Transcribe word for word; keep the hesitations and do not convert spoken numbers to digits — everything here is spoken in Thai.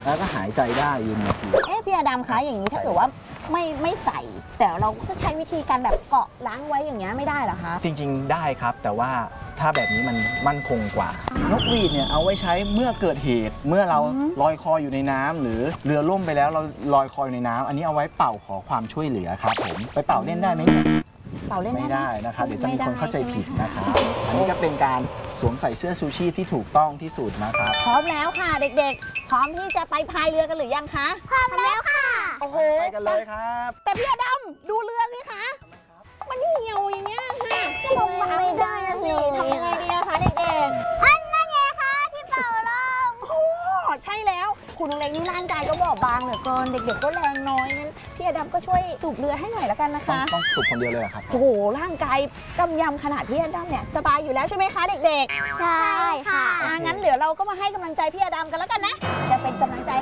แล้วก็หายใจได้ยืนนาทีเอ๊ะพี่อดัมคะอย่างนี้ถ้าเกิดว่าไม่ไม่ใส่แต่เราก็ใช้วิธีการแบบเกาะล้างไว้อย่างเงี้ยไม่ได้เหรอคะจริงๆได้ครับแต่ว่าถ้าแบบนี้มันมั่นคงกว่านกหวีดเนี่ยเอาไว้ใช้เมื่อเกิดเหตุเมื่อเราลอยคออยู่ในน้ำหรือเรือล่มไปแล้วเราลอยคออยู่ในน้ำอันนี้เอาไว้เป่าขอความช่วยเหลือครับผมไปเป่าเล่นได้ไหมเป่าเล่นไม่ได้นะครับเดี๋ยวจะมีคนเข้าใจผิดนะครับอันนี้ก็เป็นการสวมใส่เสื้อชูชีพที่ถูกต้องที่สุดนะครับพร้อมแล้วค่ะเด็กๆพร้อมที่จะไปพายเรือกันหรือยังคะพร้อมแล้วค่ะโอ้โหไปกันเลยครับแต่พี่อดัมดูเรือสิคะมันเหี่ยวอย่างเงี้ยค่ะจะลงมาไม่ได้สิทำยังไงดีคะเด็กๆอันนั่นไงคะที่เป่าลมโอ้ใช่แล้วคุณเล็กนี่ร่างกายก็บอบบางเหลือเกินเด็กๆก็แรงน้อยนั้นพี่อดัมก็ช่วยสูบเรือให้หน่อยแล้วกันนะคะต้องสูบคนเดียวเลยเหรอครับโอ้โหร่างกายกำยำขนาดพี่อดัมเนี่ยสบายอยู่แล้วใช่ไหมคะเด็กๆใช่ค่ะงั้นเดี๋ยวเราก็มาให้กำลังใจพี่อดัมกันแล้วกันนะจะเป็นกำลังใจ